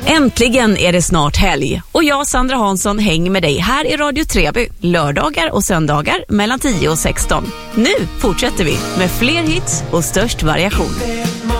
Äntligen är det snart helg och jag, Sandra Hansson, hänger med dig här i Radio Treby lördagar och söndagar mellan 10 och 16. Nu fortsätter vi med fler hits och störst variation.